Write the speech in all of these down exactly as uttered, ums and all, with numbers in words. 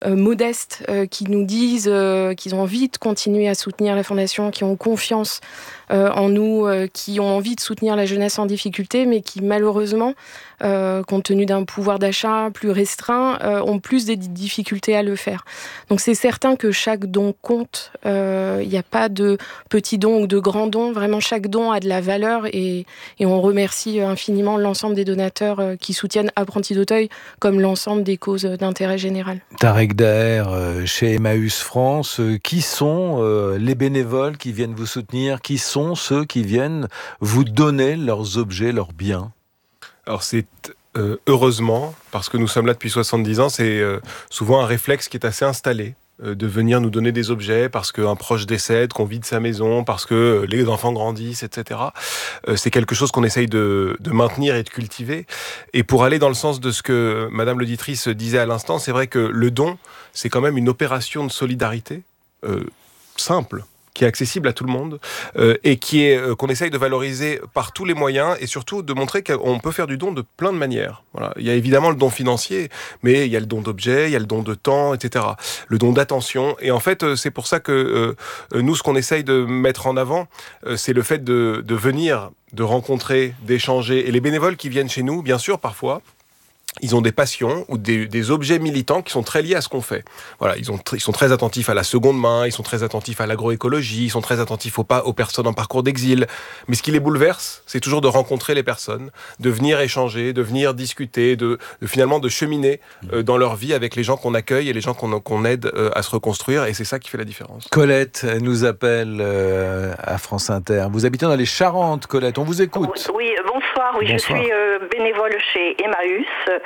euh, modestes euh, qui nous disent euh, qu'ils ont envie de continuer à soutenir la Fondation, qui ont confiance euh, en nous, euh, qui ont envie de soutenir la jeunesse en difficulté, mais qui malheureusement, euh, compte tenu d'un pouvoir d'achat plus restreint, euh, ont plus des difficultés à le faire. Donc c'est certain que chaque don compte. Il euh, n'y a pas de petits dons ou de grands dons. Vraiment, chaque don a de la valeur et, et on remercie infiniment l'ensemble des donateurs euh, qui soutiennent Apprentis d'Auteuil comme l'ensemble des causes d'intérêt général. Tarek Daher, euh, chez Emmaüs France, euh, qui sont euh, les bénévoles qui viennent vous soutenir? Qui sont ceux qui viennent vous donner leurs objets, leurs biens? Alors c'est euh, heureusement, parce que nous sommes là depuis soixante-dix ans, c'est euh, souvent un réflexe qui est assez installé euh, de venir nous donner des objets parce qu'un proche décède, qu'on vide sa maison, parce que les enfants grandissent, et cetera. Euh, c'est quelque chose qu'on essaye de, de maintenir et de cultiver. Et pour aller dans le sens de ce que Madame l'auditrice disait à l'instant, c'est vrai que le don, c'est quand même une opération de solidarité euh, simple, qui est accessible à tout le monde euh, et qui est euh, qu'on essaye de valoriser par tous les moyens et surtout de montrer qu'on peut faire du don de plein de manières. Voilà. Il y a évidemment le don financier, mais il y a le don d'objets, il y a le don de temps, et cetera. Le don d'attention. Et en fait, euh, c'est pour ça que euh, nous, ce qu'on essaye de mettre en avant, euh, c'est le fait de, de venir, de rencontrer, d'échanger. Et les bénévoles qui viennent chez nous, bien sûr, parfois, ils ont des passions ou des, des objets militants qui sont très liés à ce qu'on fait. Voilà, ils, ont, ils sont très attentifs à la seconde main, ils sont très attentifs à l'agroécologie, ils sont très attentifs aux, aux personnes en parcours d'exil. Mais ce qui les bouleverse, c'est toujours de rencontrer les personnes, de venir échanger, de venir discuter, de, de finalement de cheminer euh, dans leur vie avec les gens qu'on accueille et les gens qu'on, qu'on aide euh, à se reconstruire. Et c'est ça qui fait la différence. Colette nous appelle euh, à France Inter. Vous habitez dans les Charentes, Colette, on vous écoute. Oui, bonsoir. Oui, bonsoir. Je suis euh, bénévole chez Emmaüs.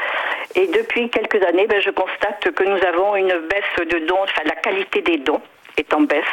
Et depuis quelques années, ben, je constate que nous avons une baisse de dons, enfin la qualité des dons est en baisse.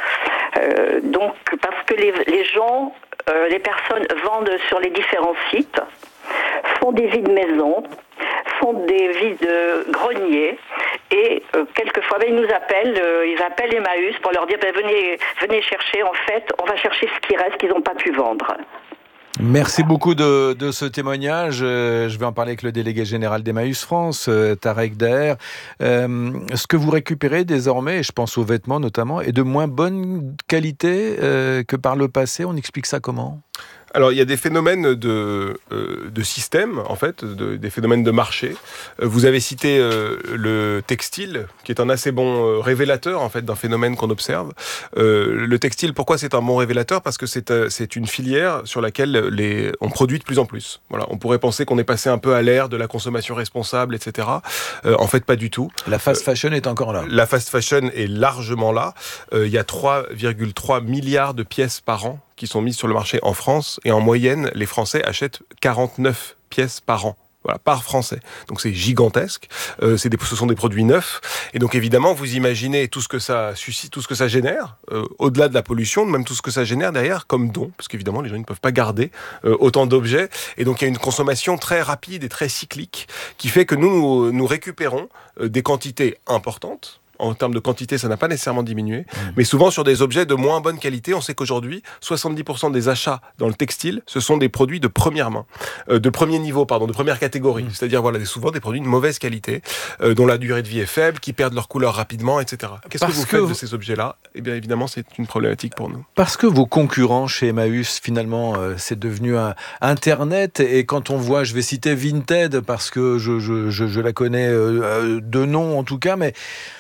Euh, donc parce que les, les gens, euh, les personnes vendent sur les différents sites, font des vides maisons, font des vides greniers et euh, quelquefois ben, ils nous appellent, euh, ils appellent Emmaüs pour leur dire ben, venez, venez chercher, en fait, on va chercher ce qui reste qu'ils n'ont pas pu vendre. Merci beaucoup de, de ce témoignage. Euh, je vais en parler avec le délégué général d'Emmaüs France, euh, Tarek Daher. Euh, ce que vous récupérez désormais, et je pense aux vêtements notamment, est de moins bonne qualité euh, que par le passé. On explique ça comment ? Alors, il y a des phénomènes de, euh, de système, en fait, de, des phénomènes de marché. Euh, vous avez cité euh, le textile, qui est un assez bon euh, révélateur, en fait, d'un phénomène qu'on observe. Euh, le textile, pourquoi c'est un bon révélateur ? Parce que c'est, euh, c'est une filière sur laquelle les, on produit de plus en plus. Voilà, on pourrait penser qu'on est passé un peu à l'ère de la consommation responsable, et cetera. Euh, en fait, pas du tout. La fast fashion euh, est encore là. La fast fashion est largement là. Euh, il y a trois virgule trois milliards de pièces par an qui sont mises sur le marché en France. Et en moyenne, les Français achètent quarante-neuf pièces par an. Voilà, par Français. Donc c'est gigantesque. Euh, c'est des, ce sont des produits neufs. Et donc évidemment, vous imaginez tout ce que ça suscite, tout ce que ça génère, euh, au-delà de la pollution, même tout ce que ça génère derrière comme don, parce qu'évidemment, les gens ne peuvent pas garder euh, autant d'objets. Et donc il y a une consommation très rapide et très cyclique qui fait que nous, nous, nous récupérons euh, des quantités importantes. En termes de quantité, ça n'a pas nécessairement diminué. Mmh. Mais souvent, sur des objets de moins bonne qualité, on sait qu'aujourd'hui, soixante-dix pour cent des achats dans le textile, ce sont des produits de première main, euh, de premier niveau, pardon, de première catégorie. Mmh. C'est-à-dire, voilà, souvent des produits de mauvaise qualité, euh, dont la durée de vie est faible, qui perdent leur couleur rapidement, et cetera. Qu'est-ce Parce que vous que faites de ces objets-là ? Eh bien, évidemment, c'est une problématique pour nous. Parce que vos concurrents chez Emmaüs, finalement, euh, c'est devenu un Internet. Et quand on voit, je vais citer Vinted, parce que je, je, je, je la connais euh, de nom, en tout cas, mais...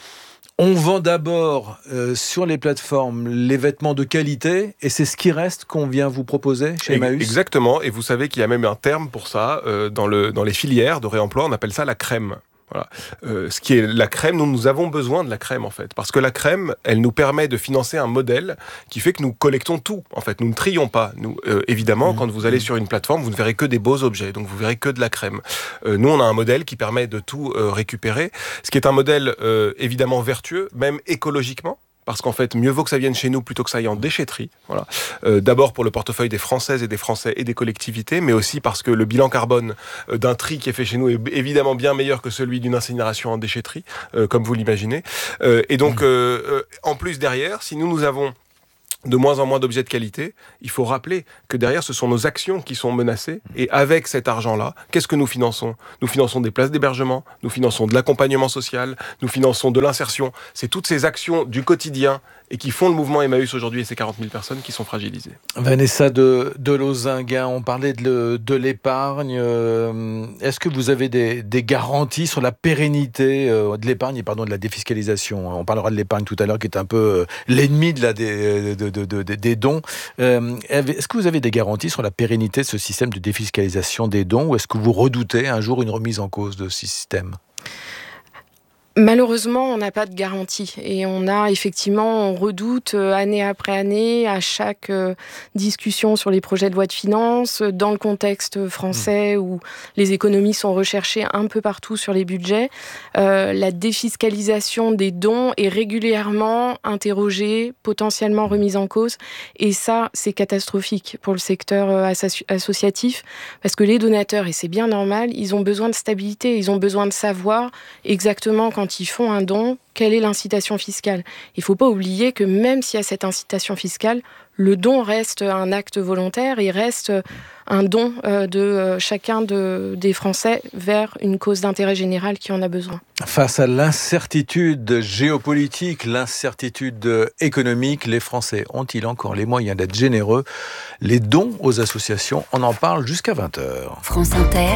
On vend d'abord euh, sur les plateformes les vêtements de qualité et c'est ce qui reste qu'on vient vous proposer chez Emmaüs ? Exactement, et vous savez qu'il y a même un terme pour ça, euh, dans, le, dans les filières de réemploi, on appelle ça la crème. Voilà. Euh, ce qui est la crème, nous, nous avons besoin de la crème en fait, parce que la crème, elle nous permet de financer un modèle qui fait que nous collectons tout. En fait, nous ne trions pas. Nous, euh, évidemment, mmh. quand vous allez sur une plateforme, vous ne verrez que des beaux objets, donc vous verrez que de la crème. Euh, nous, on a un modèle qui permet de tout euh, récupérer, ce qui est un modèle euh, évidemment vertueux, même écologiquement. Parce qu'en fait, mieux vaut que ça vienne chez nous plutôt que ça aille en déchetterie. Voilà. Euh, d'abord pour le portefeuille des Françaises et des Français et des collectivités, mais aussi parce que le bilan carbone euh, d'un tri qui est fait chez nous est évidemment bien meilleur que celui d'une incinération en déchetterie, euh, comme vous l'imaginez. Euh, et donc, euh, euh, en plus derrière, si nous, nous avons de moins en moins d'objets de qualité, il faut rappeler que derrière, ce sont nos actions qui sont menacées. Et avec cet argent-là, qu'est-ce que nous finançons ? Nous finançons des places d'hébergement, nous finançons de l'accompagnement social, nous finançons de l'insertion. C'est toutes ces actions du quotidien et qui font le mouvement Emmaüs aujourd'hui et ces quarante mille personnes qui sont fragilisées. Vanessa de, de Lozinguin, on parlait de, de l'épargne. Est-ce que vous avez des, des garanties sur la pérennité de l'épargne et pardon, de la défiscalisation ? On parlera de l'épargne tout à l'heure qui est un peu l'ennemi de la, des, de, de, de, des dons. Est-ce que vous avez des garanties sur la pérennité de ce système de défiscalisation des dons ou est-ce que vous redoutez un jour une remise en cause de ce système ? Malheureusement, on n'a pas de garantie et on a effectivement, on redoute euh, année après année à chaque euh, discussion sur les projets de loi de finances, dans le contexte français mmh. où les économies sont recherchées un peu partout sur les budgets. Euh, la défiscalisation des dons est régulièrement interrogée, potentiellement remise en cause et ça, c'est catastrophique pour le secteur euh, associ- associatif parce que les donateurs, et c'est bien normal, ils ont besoin de stabilité, ils ont besoin de savoir exactement quand Quand ils font un don, quelle est l'incitation fiscale ? Il ne faut pas oublier que même s'il y a cette incitation fiscale, le don reste un acte volontaire, il reste un don de chacun de, des Français vers une cause d'intérêt général qui en a besoin. Face à l'incertitude géopolitique, l'incertitude économique, les Français ont-ils encore les moyens d'être généreux ? Les dons aux associations, on en parle jusqu'à vingt heures. France Inter,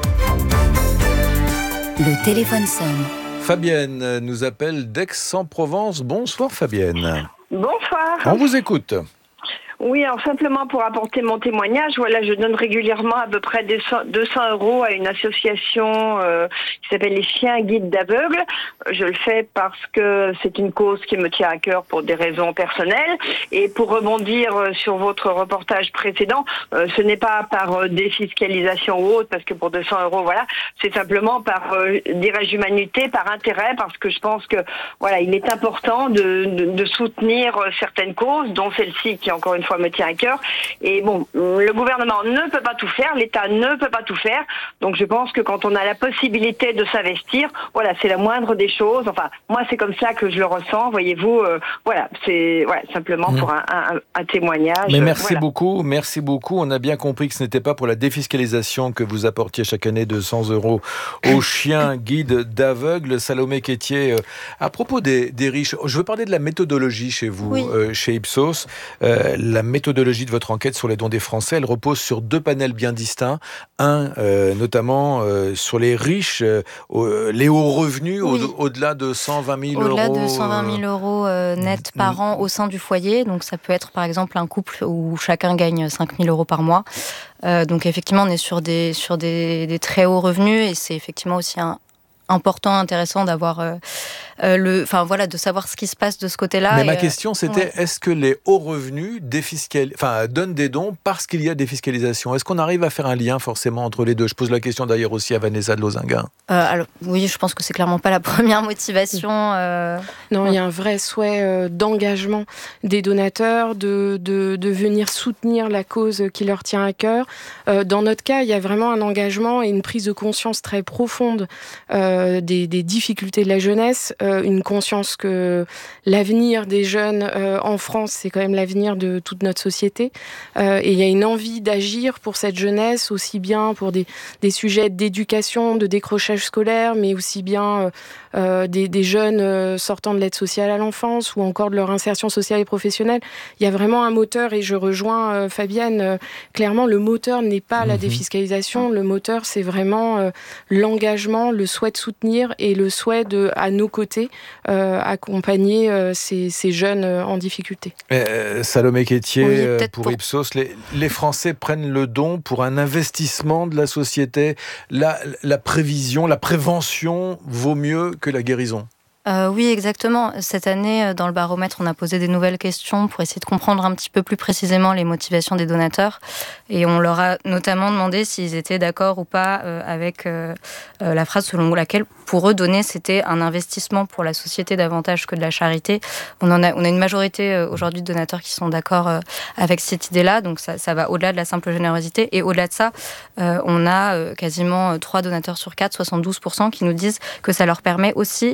le téléphone sonne. Fabienne nous appelle d'Aix-en-Provence. Bonsoir Fabienne. Bonsoir. On vous écoute. Oui, alors simplement pour apporter mon témoignage, voilà, je donne régulièrement à peu près deux cents euros à une association euh, qui s'appelle les Chiens Guides d'Aveugles. Je le fais parce que c'est une cause qui me tient à cœur pour des raisons personnelles. Et pour rebondir sur votre reportage précédent, euh, ce n'est pas par euh, défiscalisation ou autre, parce que pour deux cents euros, voilà, c'est simplement par, euh, dirais-je, humanité, par intérêt, parce que je pense que, voilà, il est important de, de, de soutenir certaines causes, dont celle-ci qui, encore une fois, me tient à cœur. Et bon, le gouvernement ne peut pas tout faire, l'État ne peut pas tout faire. Donc je pense que quand on a la possibilité de s'investir, voilà, c'est la moindre des choses. Enfin, moi, c'est comme ça que je le ressens. Voyez-vous, euh, voilà, c'est ouais, simplement pour un, un, un témoignage. Mais merci voilà. beaucoup, merci beaucoup. On a bien compris que ce n'était pas pour la défiscalisation que vous apportiez chaque année deux cents euros aux chiens guides d'aveugles. Salomé Quétier, euh, à propos des, des riches, je veux parler de la méthodologie chez vous, oui. euh, chez Ipsos. Euh, La méthodologie de votre enquête sur les dons des Français, elle repose sur deux panels bien distincts. Un, euh, notamment, euh, sur les riches, euh, les hauts revenus, oui. au- au-delà de cent vingt mille euros. Au-delà de cent vingt mille euros euh, net par mmh. an au sein du foyer. Donc, ça peut être, par exemple, un couple où chacun gagne cinq mille euros par mois. Euh, donc, effectivement, on est sur des, sur des, des très hauts revenus et c'est effectivement aussi un important, intéressant d'avoir euh, euh, le, enfin voilà, de savoir ce qui se passe de ce côté-là. Mais et, ma question, c'était ouais. est-ce que les hauts revenus défiscal... enfin, donnent des dons parce qu'il y a défiscalisation ? Est-ce qu'on arrive à faire un lien forcément entre les deux ? Je pose la question d'ailleurs aussi à Vanessa de Lozinguin. Euh, alors oui, je pense que c'est clairement pas la première motivation. Euh... Non, il y a un vrai souhait euh, d'engagement des donateurs, de, de, de venir soutenir la cause qui leur tient à cœur. Euh, dans notre cas, il y a vraiment un engagement et une prise de conscience très profonde euh, Des, des difficultés de la jeunesse, euh, une conscience que l'avenir des jeunes euh, en France, c'est quand même l'avenir de toute notre société. Euh, et il y a une envie d'agir pour cette jeunesse, aussi bien pour des, des sujets d'éducation, de décrochage scolaire, mais aussi bien euh, euh, des, des jeunes euh, sortant de l'aide sociale à l'enfance ou encore de leur insertion sociale et professionnelle. Il y a vraiment un moteur, et je rejoins euh, Fabienne, euh, clairement, le moteur n'est pas la défiscalisation, le moteur, c'est vraiment euh, l'engagement, le souhait de soutenir et le souhait de, à nos côtés, euh, accompagner euh, ces, ces jeunes euh, en difficulté. Euh, Salomé Quétier, Oui, euh, peut-être pour, pour- Ipsos, les, les Français prennent le don pour un investissement de la société. La, la prévision, la prévention vaut mieux que la guérison. Euh, oui, exactement. Cette année, dans le baromètre, on a posé des nouvelles questions pour essayer de comprendre un petit peu plus précisément les motivations des donateurs. Et on leur a notamment demandé s'ils étaient d'accord ou pas euh, avec euh, euh, la phrase selon laquelle, pour eux, donner, c'était un investissement pour la société davantage que de la charité. On, en a, on a une majorité euh, aujourd'hui de donateurs qui sont d'accord euh, avec cette idée-là. Donc ça, ça va au-delà de la simple générosité. Et au-delà de ça, euh, on a euh, quasiment trois donateurs sur quatre, soixante-douze pour cent, qui nous disent que ça leur permet aussi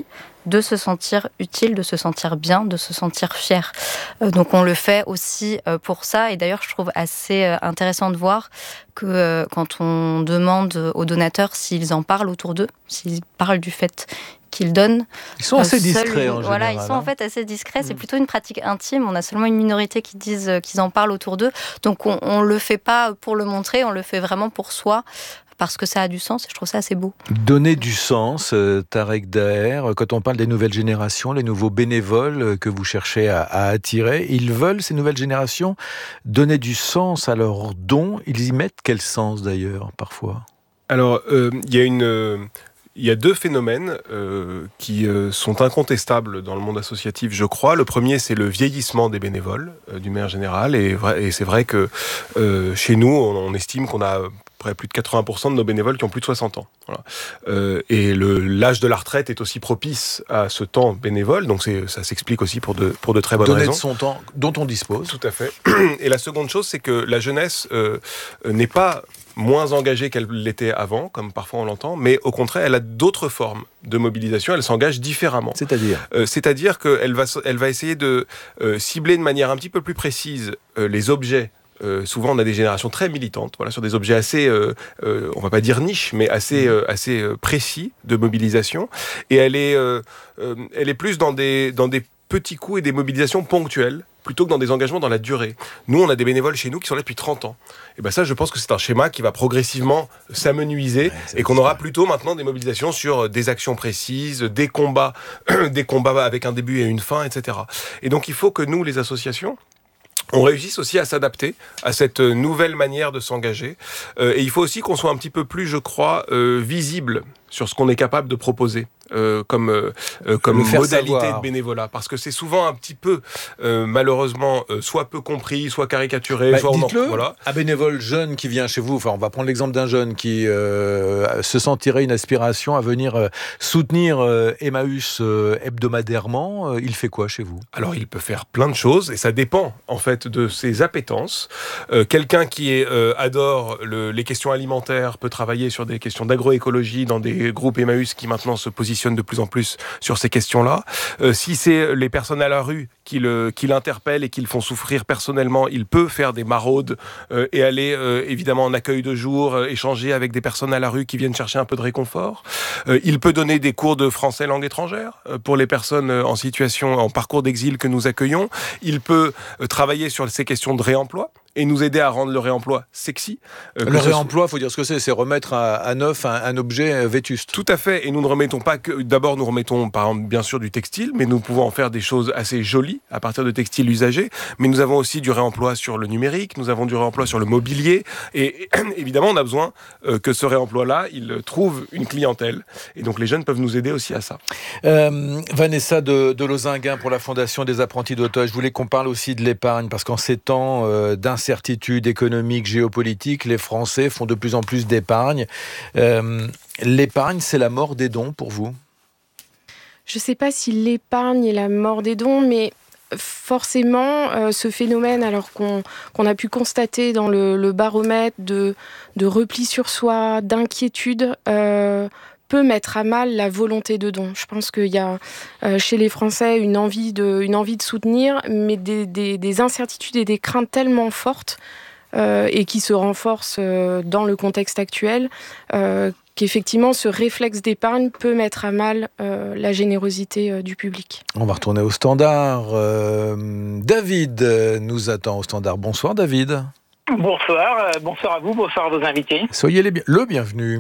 de se sentir utile, de se sentir bien, de se sentir fier. Euh, donc on le fait aussi euh, pour ça. Et d'ailleurs, je trouve assez euh, intéressant de voir que euh, quand on demande aux donateurs s'ils en parlent autour d'eux, s'ils parlent du fait qu'ils donnent. Ils sont assez euh, discrets seuls, en voilà, général. Ils sont hein. en fait assez discrets. C'est plutôt une pratique intime. On a seulement une minorité qui disent euh, qu'ils en parlent autour d'eux. Donc on ne le fait pas pour le montrer, on le fait vraiment pour soi, parce que ça a du sens et je trouve ça assez beau. Donner du sens, euh, Tarek Daher, quand on parle des nouvelles générations, les nouveaux bénévoles euh, que vous cherchez à, à attirer, ils veulent, ces nouvelles générations, donner du sens à leurs dons. Ils y mettent quel sens d'ailleurs, parfois ? Alors, il euh, y a une... Euh... Il y a deux phénomènes euh, qui euh, sont incontestables dans le monde associatif, je crois. Le premier, c'est le vieillissement des bénévoles, euh, d'une manière générale. Et, et c'est vrai que euh, chez nous, on, on estime qu'on a près plus de quatre-vingts pour cent de nos bénévoles qui ont plus de soixante ans. Voilà. Euh, et le, l'âge de la retraite est aussi propice à ce temps bénévole. Donc c'est, ça s'explique aussi pour de, pour de très bonnes Donner raisons. De son temps dont on dispose. Tout à fait. Et la seconde chose, c'est que la jeunesse euh, n'est pas moins engagée qu'elle l'était avant, comme parfois on l'entend, mais au contraire, elle a d'autres formes de mobilisation, elle s'engage différemment. C'est-à-dire euh, C'est-à-dire qu'elle va, elle va essayer de euh, cibler de manière un petit peu plus précise euh, les objets. Euh, souvent, on a des générations très militantes, voilà, sur des objets assez, euh, euh, on va pas dire niche, mais assez, euh, assez euh, précis de mobilisation. Et elle est, euh, euh, elle est plus dans des, dans des petits coups et des mobilisations ponctuelles, plutôt que dans des engagements dans la durée. Nous, on a des bénévoles chez nous qui sont là depuis trente ans. Et ben ça, je pense que c'est un schéma qui va progressivement s'amenuiser, ouais, et qu'on aura plutôt maintenant des mobilisations sur des actions précises, des combats, des combats avec un début et une fin, et cetera. Et donc, il faut que nous, les associations, on réussisse aussi à s'adapter à cette nouvelle manière de s'engager. Euh, et il faut aussi qu'on soit un petit peu plus, je crois, euh, visible sur ce qu'on est capable de proposer euh, comme, euh, comme modalité savoir. de bénévolat. Parce que c'est souvent un petit peu, euh, malheureusement, euh, soit peu compris, soit caricaturé. Bah, soit dites-le, en... voilà. un bénévole jeune qui vient chez vous, enfin on va prendre l'exemple d'un jeune qui euh, se sentirait une aspiration à venir euh, soutenir euh, Emmaüs euh, hebdomadairement, euh, il fait quoi chez vous ? Alors il peut faire plein de choses et ça dépend en fait de ses appétences. Euh, quelqu'un qui est, euh, adore le, les questions alimentaires peut travailler sur des questions d'agroécologie dans des groupes Emmaüs qui maintenant se positionnent de plus en plus sur ces questions-là. Euh, si c'est les personnes à la rue qui, le, qui l'interpellent et qui le font souffrir personnellement, il peut faire des maraudes euh, et aller euh, évidemment en accueil de jour, euh, échanger avec des personnes à la rue qui viennent chercher un peu de réconfort. Euh, il peut donner des cours de français langue étrangère euh, pour les personnes euh, en situation, en parcours d'exil que nous accueillons. Il peut euh, travailler sur ces questions de réemploi et nous aider à rendre le réemploi sexy. Euh, le réemploi, il faut dire ce que c'est, c'est remettre à, à neuf un, un objet vétuste. Tout à fait, et nous ne remettons pas que... D'abord, nous remettons, par exemple, bien sûr, du textile, mais nous pouvons en faire des choses assez jolies à partir de textiles usagés, mais nous avons aussi du réemploi sur le numérique, nous avons du réemploi sur le mobilier, et, et évidemment, on a besoin euh, que ce réemploi-là, il trouve une clientèle, et donc les jeunes peuvent nous aider aussi à ça. Euh, Vanessa de, de Lozinguin pour la Fondation des apprentis d'Auteuil, je voulais qu'on parle aussi de l'épargne, parce qu'en ces temps euh, d'incertitude, incertitudes économiques, géopolitiques, les Français font de plus en plus d'épargne. Euh, l'épargne, c'est la mort des dons pour vous ? Je ne sais pas si l'épargne est la mort des dons, mais forcément, euh, ce phénomène, alors qu'on, qu'on a pu constater dans le, le baromètre de, de repli sur soi, d'inquiétude, euh, peut mettre à mal la volonté de don. Je pense qu'il y a euh, chez les Français une envie de, une envie de soutenir, mais des, des, des incertitudes et des craintes tellement fortes euh, et qui se renforcent euh, dans le contexte actuel euh, qu'effectivement ce réflexe d'épargne peut mettre à mal euh, la générosité euh, du public. On va retourner au standard. Euh, David nous attend au standard. Bonsoir David. Bonsoir, euh, bonsoir à vous, bonsoir à vos invités. Soyez les, le bienvenu.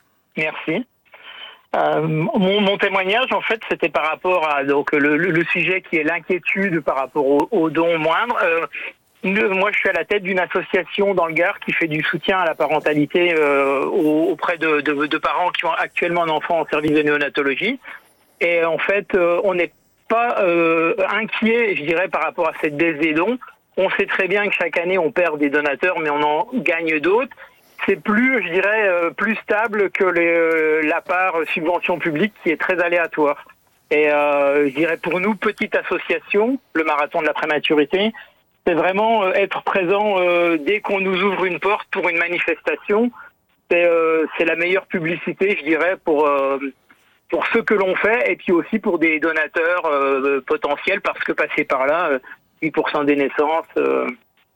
Merci. Euh, mon, mon témoignage, en fait, c'était par rapport à donc le, le, le sujet qui est l'inquiétude par rapport aux au dons moindres. Euh, le, moi, je suis à la tête d'une association dans le Gard qui fait du soutien à la parentalité euh, auprès de, de, de parents qui ont actuellement un enfant en service de néonatologie. Et en fait, euh, on n'est pas euh, inquiet, je dirais, par rapport à cette baisse des dons. On sait très bien que chaque année, on perd des donateurs, mais on en gagne d'autres. C'est plus, je dirais, euh, plus stable que les, euh, la part subvention publique qui est très aléatoire. Et euh, je dirais pour nous, petite association, le marathon de la prématurité, c'est vraiment euh, être présent euh, dès qu'on nous ouvre une porte pour une manifestation. C'est, euh, c'est la meilleure publicité, je dirais, pour, euh, pour ce que l'on fait et puis aussi pour des donateurs euh, potentiels parce que passer par là, euh, huit pour cent des naissances... Euh,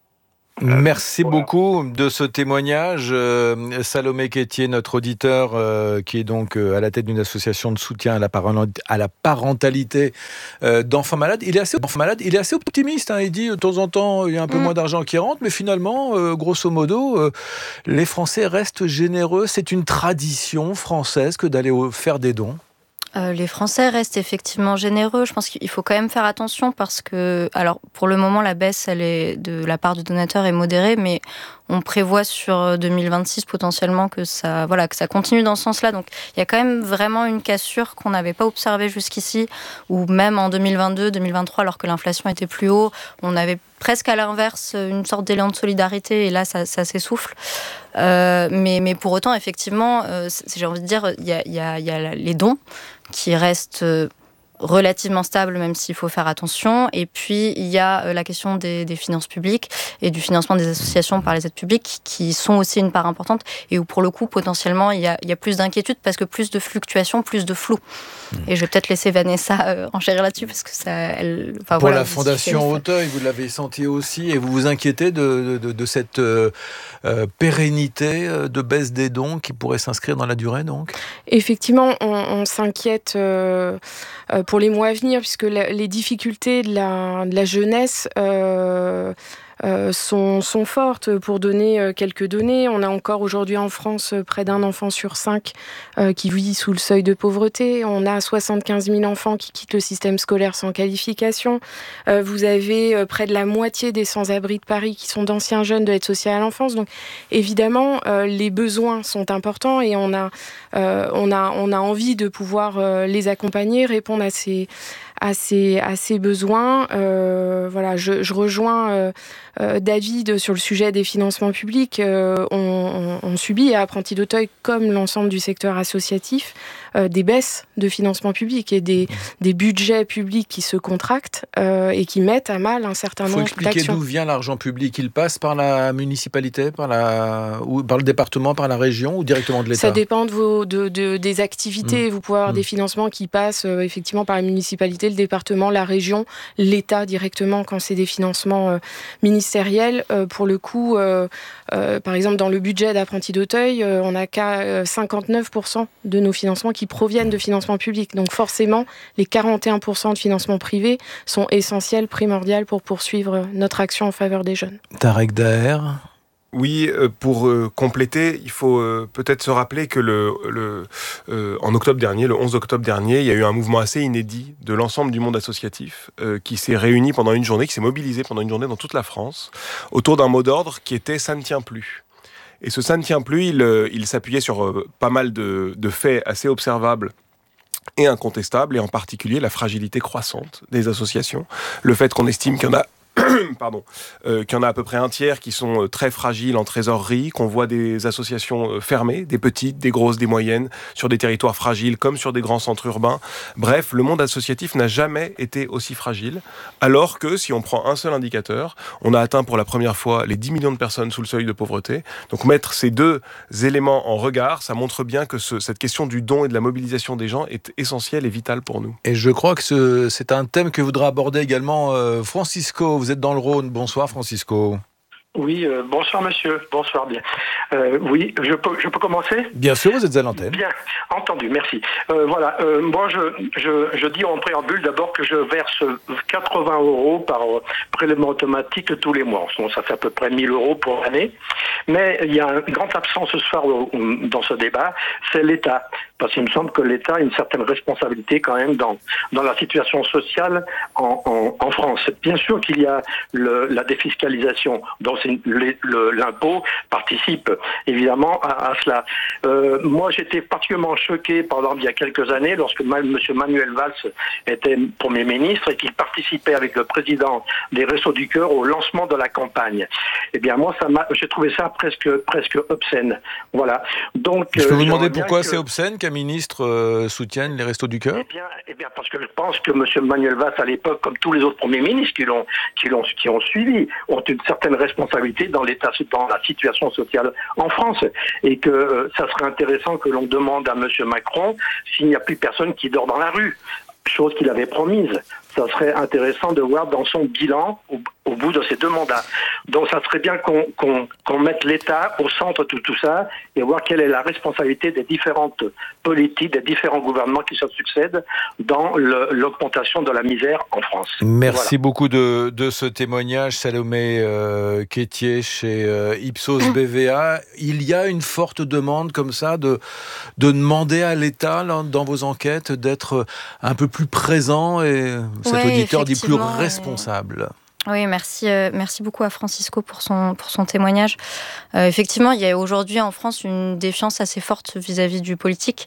Merci voilà. beaucoup de ce témoignage. Euh, Salomé Quétier, notre auditeur, euh, qui est donc euh, à la tête d'une association de soutien à la, parent- à la parentalité euh, d'enfants malades. Il est assez, enfants malades, il est assez optimiste. Hein. Il dit de temps en temps, il y a un peu mmh. moins d'argent qui rentre, mais finalement, euh, grosso modo, euh, les Français restent généreux. C'est une tradition française que d'aller au, faire des dons. Euh, les Français restent effectivement généreux. Je pense qu'il faut quand même faire attention parce que, alors pour le moment, la baisse elle est de la part du donateur est modérée, mais on prévoit sur deux mille vingt-six potentiellement que ça, voilà, que ça continue dans ce sens-là. Donc il y a quand même vraiment une cassure qu'on n'avait pas observée jusqu'ici, ou même en deux mille vingt-deux, deux mille vingt-trois, alors que l'inflation était plus haut, on avait presque à l'inverse une sorte d'élan de solidarité, et là ça, ça s'essouffle. Euh, mais, mais pour autant, effectivement, euh, j'ai envie de dire, il y a, y a, y a les dons qui restent relativement stables, même s'il faut faire attention. Et puis, il y a la question des, des finances publiques et du financement des associations par les aides publiques, qui sont aussi une part importante, et où, pour le coup, potentiellement, il y a, il y a plus d'inquiétude, parce que plus de fluctuations, plus de flou. Et je vais peut-être laisser Vanessa euh, enchérir là-dessus, parce que ça... Elle, enfin, Pour voilà, la Fondation Auteuil, vous l'avez senti aussi, et vous vous inquiétez de, de, de cette euh, euh, pérennité de baisse des dons qui pourrait s'inscrire dans la durée, donc ? Effectivement, on, on s'inquiète euh, euh, pour les mois à venir, puisque la, les difficultés de la, de la jeunesse euh, euh, sont, sont fortes. Pour donner euh, quelques données, on a encore aujourd'hui en France euh, près d'un enfant sur cinq euh, qui vit sous le seuil de pauvreté. On a soixante-quinze mille enfants qui quittent le système scolaire sans qualification. Euh, vous avez euh, près de la moitié des sans-abri de Paris qui sont d'anciens jeunes de l'aide sociale à l'enfance. Donc évidemment, euh, les besoins sont importants, et on a, euh, on a, on a envie de pouvoir euh, les accompagner, répondre à ces, à ces, à ces besoins. Euh, voilà, je, je rejoins euh, euh, David sur le sujet des financements publics. Euh, on, on, on subit à Apprentis d'Auteuil, comme l'ensemble du secteur associatif, euh, des baisses de financement public et des, des budgets publics qui se contractent euh, et qui mettent à mal un certain nombre d'actions. Il faut expliquer d'où vient l'argent public. Il passe par la municipalité, par, la, ou par le département, par la région, ou directement de l'État ? Ça dépend de vos, de, de, des activités. Mmh. Vous pouvez avoir mmh. des financements qui passent euh, effectivement par la municipalité, le département, la région, l'État directement, quand c'est des financements euh, ministériels. Euh, pour le coup, euh, euh, par exemple, dans le budget d'Apprentis d'Auteuil, euh, on n'a qu'à cinquante-neuf pour cent de nos financements qui proviennent de financements publics. Donc forcément, les quarante et un pour cent de financements privés sont essentiels, primordiaux pour poursuivre notre action en faveur des jeunes. Tarek Daher. Oui, pour euh, compléter, il faut euh, peut-être se rappeler que le, le, euh, en octobre dernier, le onze octobre dernier, il y a eu un mouvement assez inédit de l'ensemble du monde associatif euh, qui s'est réuni pendant une journée, qui s'est mobilisé pendant une journée dans toute la France, autour d'un mot d'ordre qui était « ça ne tient plus ». Et ce « ça ne tient plus », il, il s'appuyait sur euh, pas mal de, de faits assez observables et incontestables, et en particulier la fragilité croissante des associations, le fait qu'on estime qu'il y en a Pardon, euh, qu'il y en a à peu près un tiers qui sont euh, très fragiles en trésorerie, qu'on voit des associations euh, fermées, des petites, des grosses, des moyennes, sur des territoires fragiles comme sur des grands centres urbains. Bref, le monde associatif n'a jamais été aussi fragile, alors que si on prend un seul indicateur, on a atteint pour la première fois les dix millions de personnes sous le seuil de pauvreté. Donc mettre ces deux éléments en regard, ça montre bien que ce, cette question du don et de la mobilisation des gens est essentielle et vitale pour nous. Et je crois que ce, c'est un thème que voudra aborder également euh, Francisco. Vous êtes dans le Rhône. Bonsoir Francisco. Oui, euh, bonsoir monsieur, bonsoir bien. Euh, oui, je peux, je peux commencer ? Bien sûr, vous êtes à l'antenne. Bien, entendu, merci. Euh, voilà, euh, moi je, je, je dis en préambule d'abord que je verse quatre-vingts euros par prélèvement automatique tous les mois. Ça fait à peu près mille euros pour l'année. Mais il y a une grande absence ce soir dans ce débat, c'est l'État. Parce qu'il me semble que l'État a une certaine responsabilité quand même dans, dans la situation sociale en, en, en France. Bien sûr qu'il y a le, la défiscalisation, donc l'impôt participe évidemment à, à cela. Euh, moi j'étais particulièrement choqué, par exemple il y a quelques années, lorsque M. Manuel Valls était Premier ministre et qu'il participait avec le président des Restos du Cœur au lancement de la campagne. Eh bien moi ça m'a, j'ai trouvé ça presque, presque obscène. Voilà. Donc, je peux euh, vous demander pourquoi que... c'est obscène qu'un ministre euh, soutienne les Restos du Cœur ? Eh bien, eh bien, parce que je pense que M. Manuel Valls, à l'époque, comme tous les autres premiers ministres qui l'ont, qui l'ont, qui ont suivi, ont une certaine responsabilité responsabilité dans l'état, dans la situation sociale en France, et que euh, ça serait intéressant que l'on demande à Monsieur Macron s'il n'y a plus personne qui dort dans la rue, chose qu'il avait promise. Ça serait intéressant de voir dans son bilan au, au bout de ces deux mandats. Donc ça serait bien qu'on qu'on, qu'on mette l'État au centre de tout ça et voir quelle est la responsabilité des différentes politiques, des différents gouvernements qui se succèdent dans le, l'augmentation de la misère en France. Merci voilà. beaucoup de, de ce témoignage, Salomé euh, Quétier chez euh, Ipsos B V A. Il y a une forte demande comme ça de, de demander à l'État là, dans vos enquêtes d'être un peu plus présent et cet ouais, auditeur dit plus responsable. Oui, merci, euh, merci beaucoup à Francisco pour son, pour son témoignage. Euh, effectivement, il y a aujourd'hui en France une défiance assez forte vis-à-vis du politique,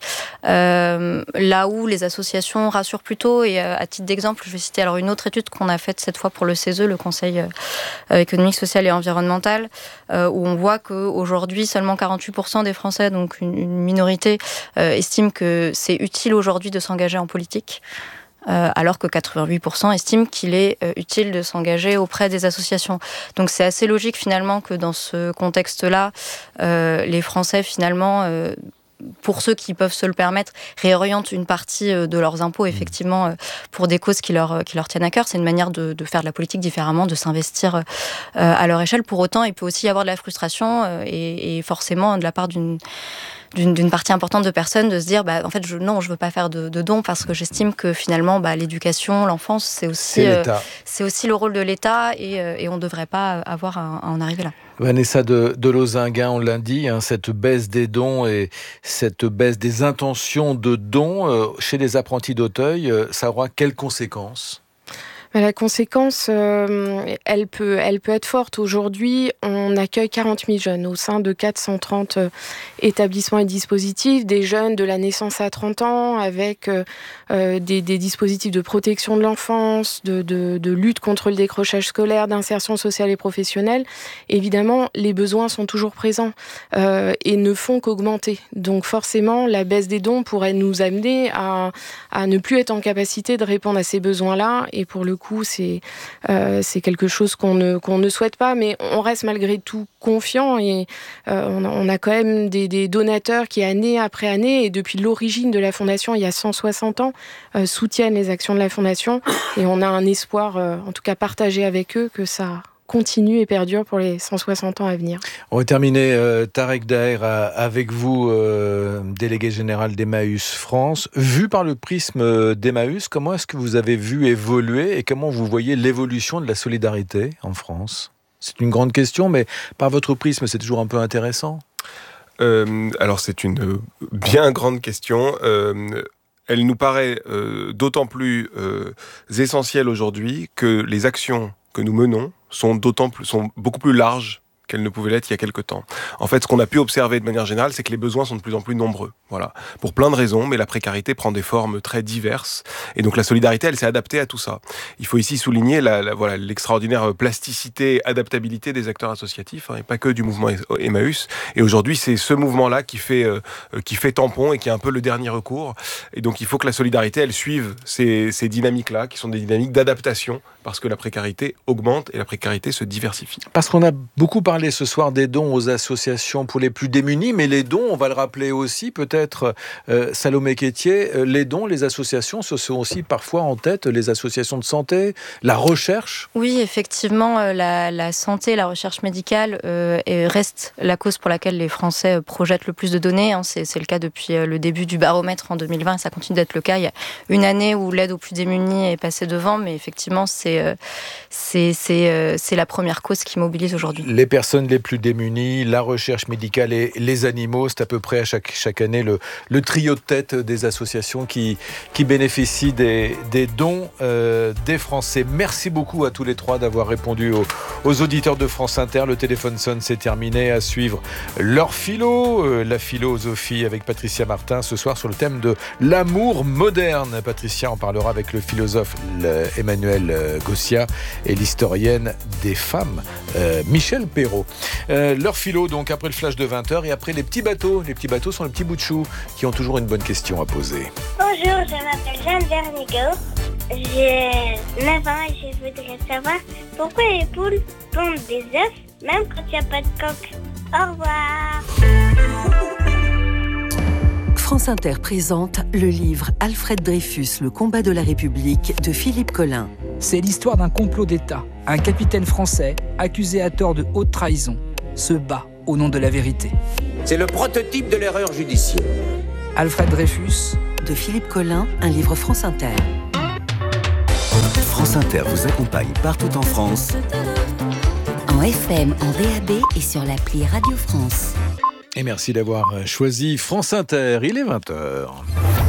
euh, là où les associations rassurent plutôt. Et euh, à titre d'exemple, je vais citer alors une autre étude qu'on a faite cette fois pour le C E S E, le Conseil euh, économique, social et environnemental, euh, où on voit qu'aujourd'hui, seulement quarante-huit pour cent des Français, donc une, une minorité, euh, estiment que c'est utile aujourd'hui de s'engager en politique. Euh, alors que quatre-vingt-huit pour cent estiment qu'il est euh, utile de s'engager auprès des associations. Donc c'est assez logique finalement que dans ce contexte-là, euh, les Français finalement, euh, pour ceux qui peuvent se le permettre, réorientent une partie euh, de leurs impôts effectivement euh, pour des causes qui leur, euh, qui leur tiennent à cœur. C'est une manière de, de faire de la politique différemment, de s'investir euh, à leur échelle. Pour autant, il peut aussi y avoir de la frustration euh, et, et forcément de la part d'une D'une, d'une partie importante de personnes de se dire bah, en fait je, non je veux pas faire de, de dons parce que j'estime que finalement bah, l'éducation, l'enfance c'est aussi, c'est, euh, c'est aussi le rôle de l'État et, euh, et on ne devrait pas avoir à, à en arriver là. Vanessa de, de Lozinguin, on l'a dit, hein, cette baisse des dons et cette baisse des intentions de dons euh, chez les apprentis d'Auteuil, euh, ça aura quelles conséquences ? La conséquence, euh, elle peut, elle peut être forte. Aujourd'hui, on accueille quarante mille jeunes au sein de quatre cent trente euh, établissements et dispositifs, des jeunes de la naissance à trente ans, avec euh, des, des dispositifs de protection de l'enfance, de, de, de lutte contre le décrochage scolaire, d'insertion sociale et professionnelle. Évidemment, les besoins sont toujours présents euh, et ne font qu'augmenter. Donc forcément, la baisse des dons pourrait nous amener à, à ne plus être en capacité de répondre à ces besoins-là. Et pour le coup, c'est, euh, c'est quelque chose qu'on ne, qu'on ne souhaite pas, mais on reste malgré tout confiant et euh, on, a, on a quand même des, des donateurs qui, année après année, et depuis l'origine de la Fondation, il y a cent soixante ans, euh, soutiennent les actions de la Fondation et on a un espoir, euh, en tout cas partagé avec eux, que ça continue et perdure pour les cent soixante ans à venir. On va terminer, euh, Tarek Daher, avec vous, euh, délégué général d'Emmaüs France. Vu par le prisme d'Emmaüs, comment est-ce que vous avez vu évoluer et comment vous voyez l'évolution de la solidarité en France ? C'est une grande question, mais par votre prisme, c'est toujours un peu intéressant. Euh, alors, c'est une bien grande question. Euh, elle nous paraît euh, d'autant plus euh, essentielle aujourd'hui que les actions que nous menons sont d'autant plus, sont beaucoup plus larges qu'elles ne pouvaient l'être il y a quelque temps. En fait, ce qu'on a pu observer de manière générale, c'est que les besoins sont de plus en plus nombreux. Voilà. Pour plein de raisons, mais la précarité prend des formes très diverses. Et donc la solidarité, elle s'est adaptée à tout ça. Il faut ici souligner la, la, voilà, l'extraordinaire plasticité, adaptabilité des acteurs associatifs, hein, et pas que du mouvement Emmaüs. Et aujourd'hui, c'est ce mouvement-là qui fait, euh, qui fait tampon et qui est un peu le dernier recours. Et donc il faut que la solidarité, elle suive ces, ces dynamiques-là, qui sont des dynamiques d'adaptation, parce que la précarité augmente et la précarité se diversifie. Parce qu'on a beaucoup parlé ce soir des dons aux associations pour les plus démunis, mais les dons, on va le rappeler aussi, peut-être, euh, Salomé Quétier, euh, les dons, les associations, ce sont aussi parfois en tête les associations de santé, la recherche. Oui, effectivement, euh, la, la santé, la recherche médicale euh, reste la cause pour laquelle les Français projettent le plus de données. Hein. C'est, c'est le cas depuis le début du baromètre en deux mille vingt, ça continue d'être le cas. Il y a une année où l'aide aux plus démunis est passée devant, mais effectivement, c'est, euh, c'est, c'est, euh, c'est la première cause qui mobilise aujourd'hui. Les personnes les plus démunies, la recherche médicale et les animaux, c'est à peu près à chaque, chaque année le, le trio de tête des associations qui, qui bénéficient des, des dons euh, des Français. Merci beaucoup à tous les trois d'avoir répondu aux, aux auditeurs de France Inter. Le téléphone sonne, c'est terminé. À suivre leur philo, euh, la philosophie avec Patricia Martin ce soir sur le thème de l'amour moderne. Patricia en parlera avec le philosophe le Emmanuel Gossia et l'historienne des femmes euh, Michel Perrault. Euh, leur philo donc après le flash de vingt heures et après les petits bateaux. Les petits bateaux sont les petits bouts de chou qui ont toujours une bonne question à poser. Bonjour, je m'appelle Jeanne Vernigo. J'ai neuf ans et je voudrais savoir pourquoi les poules pondent des œufs même quand il n'y a pas de coque. Au revoir. France Inter présente le livre Alfred Dreyfus, le combat de la République de Philippe Collin. C'est l'histoire d'un complot d'État. Un capitaine français, accusé à tort de haute trahison, se bat au nom de la vérité. C'est le prototype de l'erreur judiciaire. Alfred Dreyfus, de Philippe Collin, un livre France Inter. France Inter vous accompagne partout en France. En F M, en D A B et sur l'appli Radio France. Et merci d'avoir choisi France Inter. Il est vingt heures.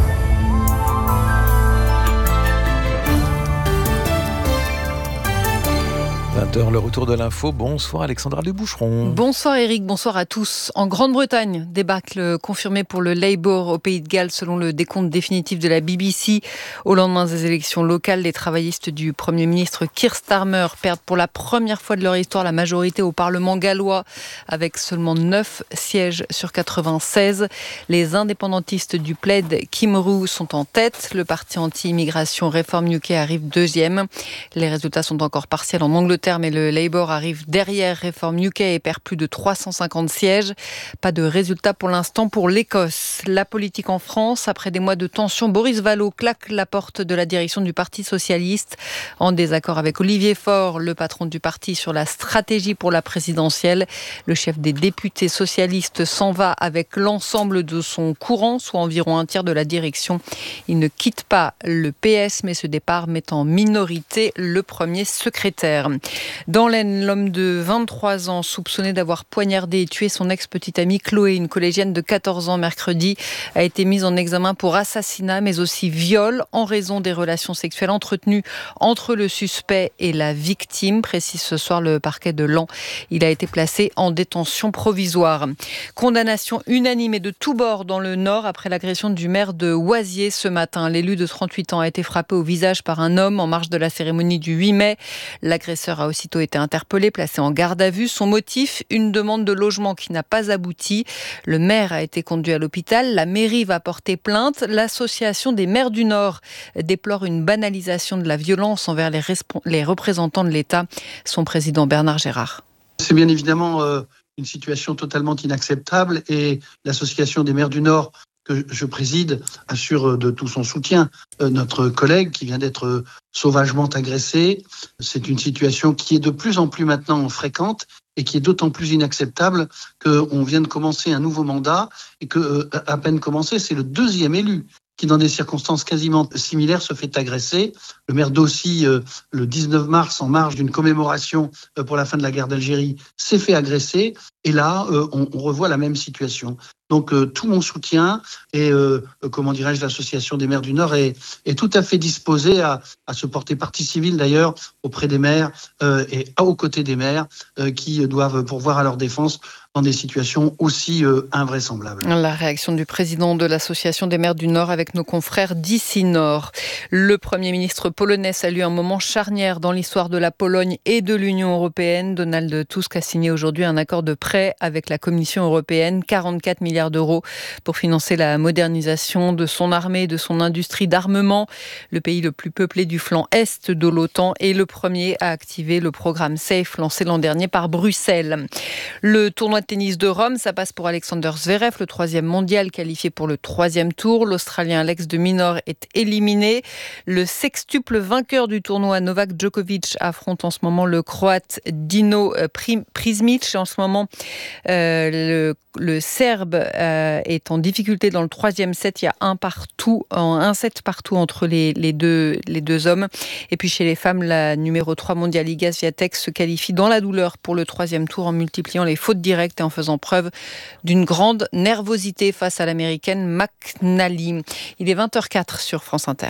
vingt heures, le retour de l'info. Bonsoir Alexandra Duboucheron. Bonsoir Eric, bonsoir à tous. En Grande-Bretagne, débâcle confirmé pour le Labour au Pays de Galles selon le décompte définitif de la B B C. Au lendemain des élections locales, les travaillistes du Premier ministre Keir Starmer perdent pour la première fois de leur histoire la majorité au Parlement gallois avec seulement neuf sièges sur quatre-vingt-seize. Les indépendantistes du Plaid Cymru sont en tête. Le parti anti-immigration Reform U K arrive deuxième. Les résultats sont encore partiels en Angleterre, mais le Labour arrive derrière Reform U K et perd plus de trois cent cinquante sièges. Pas de résultat pour l'instant pour l'Écosse. La politique en France, après des mois de tension, Boris Vallaud claque la porte de la direction du Parti socialiste. En désaccord avec Olivier Faure, le patron du parti, sur la stratégie pour la présidentielle. Le chef des députés socialistes s'en va avec l'ensemble de son courant, soit environ un tiers de la direction. Il ne quitte pas le P S, mais ce départ met en minorité le premier secrétaire. Dans l'Aisne, l'homme de vingt-trois ans, soupçonné d'avoir poignardé et tué son ex-petite amie Chloé, une collégienne de quatorze ans mercredi, a été mis en examen pour assassinat, mais aussi viol, en raison des relations sexuelles entretenues entre le suspect et la victime, précise ce soir le parquet de Laon. Il a été placé en détention provisoire. Condamnation unanime et de tous bords dans le Nord après l'agression du maire de Oisier ce matin. L'élu de trente-huit ans a été frappé au visage par un homme en marge de la cérémonie du huit mai. L'agresseur a aussitôt été interpellé, placé en garde à vue. Son motif, une demande de logement qui n'a pas abouti. Le maire a été conduit à l'hôpital. La mairie va porter plainte. L'association des maires du Nord déplore une banalisation de la violence envers les, resp- les représentants de l'État. Son président Bernard Gérard. C'est bien évidemment euh, une situation totalement inacceptable et l'association des maires du Nord que je préside assure de tout son soutien euh, notre collègue qui vient d'être euh, sauvagement agressé. C'est une situation qui est de plus en plus maintenant fréquente et qui est d'autant plus inacceptable qu'on vient de commencer un nouveau mandat et que, euh, à peine commencé, c'est le deuxième élu qui, dans des circonstances quasiment similaires, se fait agresser. Le maire d'Aussy, euh, le dix-neuf mars, en marge d'une commémoration euh, pour la fin de la guerre d'Algérie, s'est fait agresser. Et là, euh, on, on revoit la même situation. Donc, euh, tout mon soutien et, euh, comment dirais-je, l'association des maires du Nord est, est tout à fait disposée à, à se porter partie civile, d'ailleurs, auprès des maires euh, et aux côtés des maires euh, qui doivent pourvoir à leur défense dans des situations aussi euh, invraisemblables. La réaction du président de l'association des maires du Nord avec nos confrères d'ici Nord. Le Premier ministre polonais salue un moment charnière dans l'histoire de la Pologne et de l'Union européenne. Donald Tusk a signé aujourd'hui un accord de prêt avec la Commission européenne, quarante-quatre milliards d'euros pour financer la modernisation de son armée et de son industrie d'armement. Le pays le plus peuplé du flanc est de l'OTAN est le premier à activer le programme SAFE lancé l'an dernier par Bruxelles. Le tournoi de tennis de Rome, ça passe pour Alexander Zverev, le troisième mondial qualifié pour le troisième tour. L'Australien Alex de Minaur est éliminé. Le sextuple vainqueur du tournoi Novak Djokovic affronte en ce moment le Croate Dino Prizmic. En ce moment, euh, le, le Serbe euh, est en difficulté dans le troisième set. Il y a un partout, un set partout entre les, les, deux, les deux hommes. Et puis chez les femmes, la numéro trois mondiale Iga Swiatek se qualifie dans la douleur pour le troisième tour en multipliant les fautes directes et en faisant preuve d'une grande nervosité face à l'américaine McNally. Il est vingt heures quatre sur France Inter.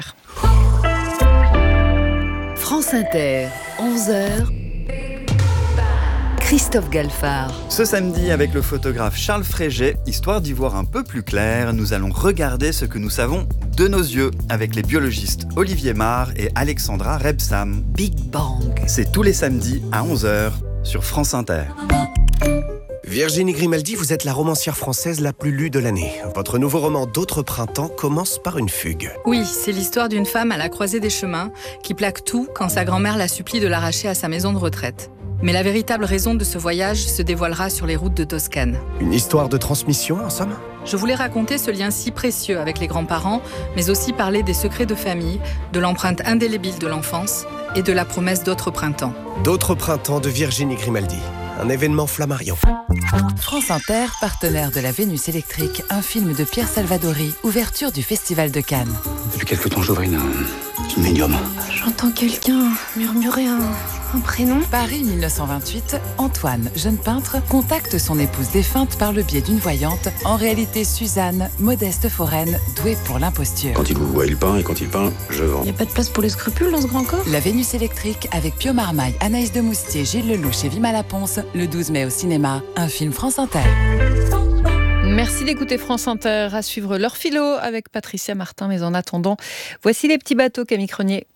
France Inter, onze heures. Christophe Galfard. Ce samedi, avec le photographe Charles Fréget, histoire d'y voir un peu plus clair, nous allons regarder ce que nous savons de nos yeux avec les biologistes Olivier Marr et Alexandra Rebsam. Big Bang. C'est tous les samedis à onze heures sur France Inter. Virginie Grimaldi, vous êtes la romancière française la plus lue de l'année. Votre nouveau roman D'autres printemps commence par une fugue. Oui, c'est l'histoire d'une femme à la croisée des chemins qui plaque tout quand sa grand-mère la supplie de l'arracher à sa maison de retraite. Mais la véritable raison de ce voyage se dévoilera sur les routes de Toscane. Une histoire de transmission, en somme ? Je voulais raconter ce lien si précieux avec les grands-parents, mais aussi parler des secrets de famille, de l'empreinte indélébile de l'enfance et de la promesse d'autres printemps. D'autres printemps de Virginie Grimaldi. Un événement Flammarion. France Inter, partenaire de la Vénus électrique, un film de Pierre Salvadori, ouverture du Festival de Cannes. Depuis quelque temps, j'ouvre une, une médium. J'entends quelqu'un murmurer un, un prénom. Paris mille neuf cent vingt-huit, Antoine, jeune peintre, contacte son épouse défunte par le biais d'une voyante, en réalité Suzanne, modeste foraine, douée pour l'imposture. Quand il vous voit, il peint, et quand il peint, je vends. Il n'y a pas de place pour les scrupules dans ce grand corps. La Vénus électrique avec Pio Marmaille, Anaïs de Moustier, Gilles Lelouch et Vima Laponce, le douze mai au cinéma, un film France Inter. Merci d'écouter France Inter. À suivre leur philo avec Patricia Martin. Mais en attendant, voici les petits bateaux, Camille Crenier.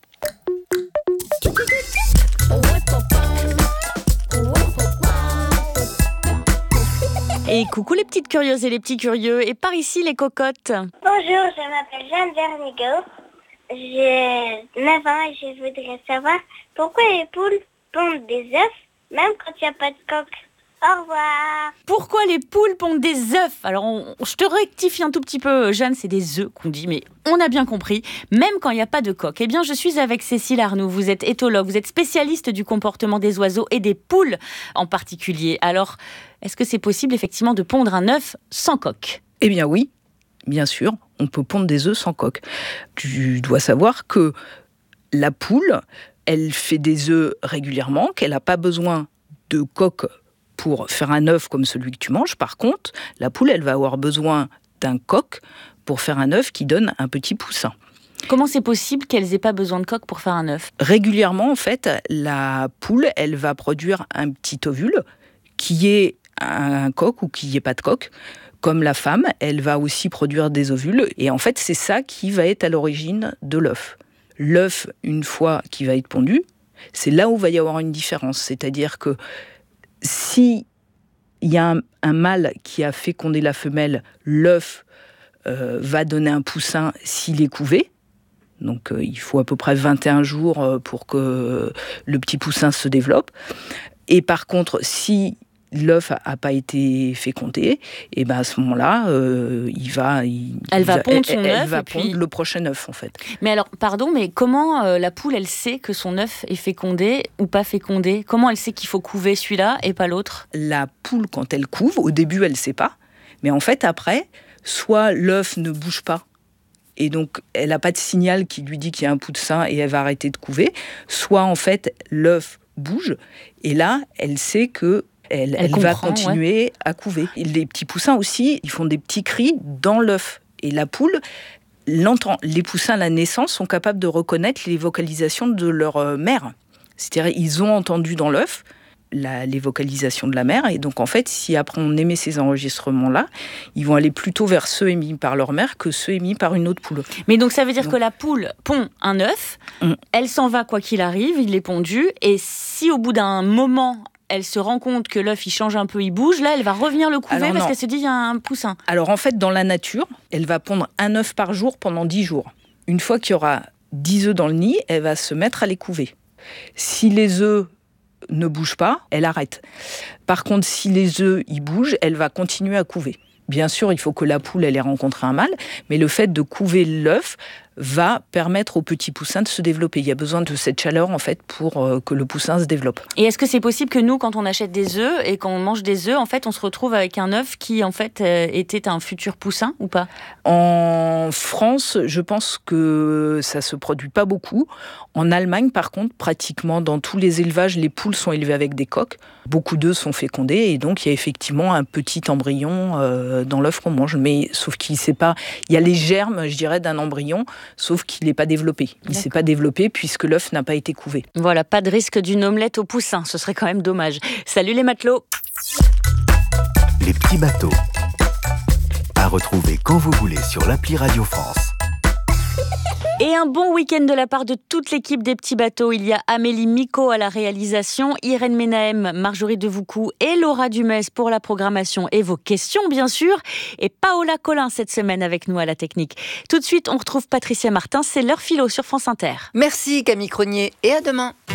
Et coucou les petites curieuses et les petits curieux. Et par ici les cocottes. Bonjour, je m'appelle Jeanne Vernigo. J'ai neuf ans et je voudrais savoir pourquoi les poules pondent des œufs même quand il n'y a pas de coque. Au revoir. Pourquoi les poules pondent des œufs ? Alors, on, je te rectifie un tout petit peu, Jeanne, c'est des œufs qu'on dit, mais on a bien compris, même quand il n'y a pas de coque. Eh bien, je suis avec Cécile Arnoux, vous êtes éthologue, vous êtes spécialiste du comportement des oiseaux et des poules en particulier. Alors, est-ce que c'est possible effectivement de pondre un œuf sans coque ? Eh bien oui, bien sûr, on peut pondre des œufs sans coque. Tu dois savoir que la poule, elle fait des œufs régulièrement, qu'elle n'a pas besoin de coque pour faire un œuf comme celui que tu manges. Par contre, la poule, elle va avoir besoin d'un coq pour faire un œuf qui donne un petit poussin. Comment c'est possible qu'elles aient pas besoin de coque pour faire un œuf ? Régulièrement, en fait, la poule, elle va produire un petit ovule qui est un coq ou qui n'y ait pas de coque. Comme la femme, elle va aussi produire des ovules. Et en fait, c'est ça qui va être à l'origine de l'œuf. L'œuf, une fois qu'il va être pondu, c'est là où va y avoir une différence. C'est-à-dire que si il y a un, un mâle qui a fécondé la femelle, l'œuf euh, va donner un poussin s'il est couvé. Donc euh, il faut à peu près vingt et un jours pour que le petit poussin se développe. Et par contre, si l'œuf n'a pas été fécondé, et ben à ce moment-là, euh, il va, il, elle il va pondre son elle, œuf. Elle va puis... pondre le prochain œuf en fait. Mais alors, pardon, mais comment euh, la poule, elle sait que son œuf est fécondé ou pas fécondé ? Comment elle sait qu'il faut couver celui-là et pas l'autre ? La poule, quand elle couve, au début, elle ne sait pas. Mais en fait, après, soit l'œuf ne bouge pas, et donc elle n'a pas de signal qui lui dit qu'il y a un poussin et elle va arrêter de couver, soit en fait, l'œuf bouge, et là, elle sait que Elle, elle, elle va continuer ouais. à couver. Et les petits poussins aussi, ils font des petits cris dans l'œuf. Et la poule l'entend. Les poussins à la naissance sont capables de reconnaître les vocalisations de leur mère. C'est-à-dire, ils ont entendu dans l'œuf la, les vocalisations de la mère. Et donc, en fait, si après on émet ces enregistrements-là, ils vont aller plutôt vers ceux émis par leur mère que ceux émis par une autre poule. Mais donc, ça veut dire donc, que la poule pond un œuf, mm. elle s'en va quoi qu'il arrive, il est pondu. Et si au bout d'un moment, elle se rend compte que l'œuf, il change un peu, il bouge, là, elle va revenir le couver Alors parce non. qu'elle se dit, il y a un poussin. Alors, en fait, dans la nature, elle va pondre un œuf par jour pendant dix jours. Une fois qu'il y aura dix œufs dans le nid, elle va se mettre à les couver. Si les œufs ne bougent pas, elle arrête. Par contre, si les œufs, ils bougent, elle va continuer à couver. Bien sûr, il faut que la poule, elle ait rencontré un mâle, mais le fait de couver l'œuf va permettre au petit poussin de se développer. Il y a besoin de cette chaleur, en fait, pour euh, que le poussin se développe. Et est-ce que c'est possible que nous, quand on achète des œufs et quand on mange des œufs, en fait, on se retrouve avec un œuf qui, en fait, euh, était un futur poussin ou pas ? En France, je pense que ça se produit pas beaucoup. En Allemagne, par contre, pratiquement dans tous les élevages, les poules sont élevées avec des coques. Beaucoup d'œufs sont fécondés et donc il y a effectivement un petit embryon euh, dans l'œuf qu'on mange. Mais sauf qu'il sait pas, il y a les germes, je dirais, d'un embryon, sauf qu'il n'est pas développé. Il ne s'est pas développé puisque l'œuf n'a pas été couvé. Voilà, pas de risque d'une omelette au poussin, ce serait quand même dommage. Salut les matelots. Les petits bateaux. À retrouver quand vous voulez sur l'appli Radio France. Et un bon week-end de la part de toute l'équipe des petits bateaux. Il y a Amélie Micot à la réalisation, Irène Menahem, Marjorie Devoucou et Laura Dumès pour la programmation et vos questions, bien sûr. Et Paola Collin cette semaine avec nous à la technique. Tout de suite, on retrouve Patricia Martin. C'est l'heure philo sur France Inter. Merci Camille Crenier et à demain.